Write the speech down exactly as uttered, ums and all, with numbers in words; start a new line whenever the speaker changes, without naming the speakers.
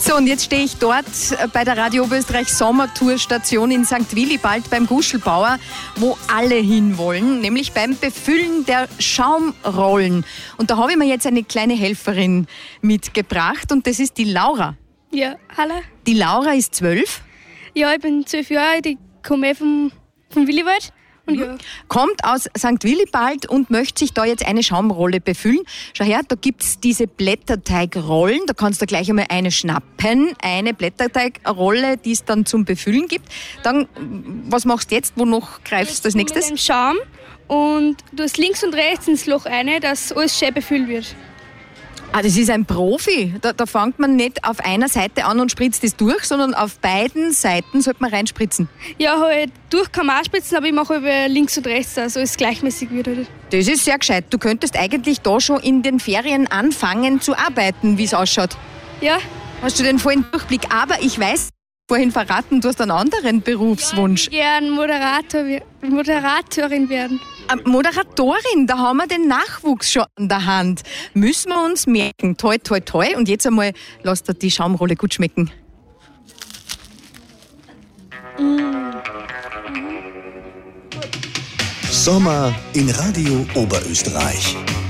So, und jetzt stehe ich dort bei der Radio Oberösterreich Sommertourstation in Sankt Willibald beim Guschelbauer, wo alle hinwollen, nämlich beim Befüllen der Schaumrollen. Und da habe ich mir jetzt eine kleine Helferin mitgebracht und das ist die Laura.
Ja, hallo.
Die Laura ist zwölf.
Ja, ich bin zwölf Jahre alt, ich komme eh vom, vom Willibald. Und ja.
Kommt aus Sankt Willibald und möchte sich da jetzt eine Schaumrolle befüllen. Schau her, da gibt's diese Blätterteigrollen, da kannst du gleich einmal eine schnappen, eine Blätterteigrolle, die es dann zum Befüllen gibt. Dann, was machst du jetzt, wo noch greifst du als nächstes?
Mit dem Schaum und du hast links und rechts ins Loch rein, dass alles schön befüllt wird.
Ah, das ist ein Profi. Da, da fängt man nicht auf einer Seite an und spritzt es durch, sondern auf beiden Seiten sollte man reinspritzen.
Ja, halt durch kann man auch spritzen, aber ich mache über links und rechts, also es gleichmäßig wird. Halt.
Das ist sehr gescheit. Du könntest eigentlich da schon in den Ferien anfangen zu arbeiten, wie es ausschaut.
Ja.
Hast du den vollen Durchblick? Aber ich weiß, vorhin verraten, du hast einen anderen Berufswunsch.
Ja, ich würde gerne Moderator, Moderatorin werden.
Moderatorin, da haben wir den Nachwuchs schon an der Hand. Müssen wir uns merken. Toi, toi, toi. Und jetzt einmal, lass dir die Schaumrolle gut schmecken.
Sommer in Radio Oberösterreich.